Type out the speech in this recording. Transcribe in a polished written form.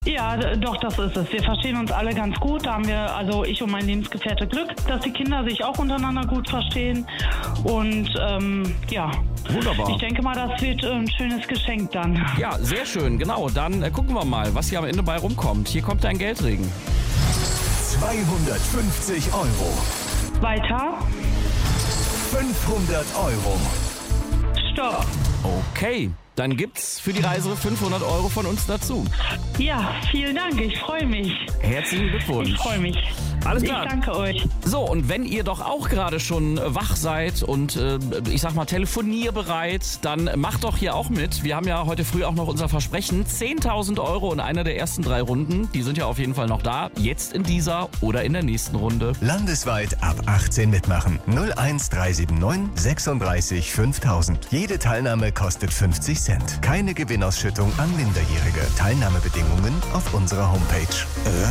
Ja, doch, das ist es. Wir verstehen uns alle ganz gut. Da haben wir, also ich und mein Lebensgefährte, Glück, dass die Kinder sich auch untereinander gut verstehen. Und ja, Wunderbar. ich denke mal, das wird ein schönes Geschenk dann. Ja, sehr schön, genau. Dann gucken wir mal, was hier am Ende bei rumkommt. Hier kommt dein Geldregen. 250 €. Weiter. 500 €. Stopp. Okay, dann gibt's für die Reise 500 € von uns dazu. Ja, vielen Dank. Ich freue mich. Herzlichen Glückwunsch. Ich freue mich. Alles klar. Ich danke euch. So, und wenn ihr doch auch gerade schon wach seid und ich sag mal telefonierbereit, dann macht doch hier auch mit. Wir haben ja heute früh auch noch unser Versprechen. 10.000 € in einer der ersten 3 Runden. Die sind ja auf jeden Fall noch da. Jetzt in dieser oder in der nächsten Runde. Landesweit ab 18 mitmachen. 01379 36 5000. Jede Teilnahme kostet 50 Cent. Keine Gewinnausschüttung an Minderjährige. Teilnahmebedingungen auf unserer Homepage.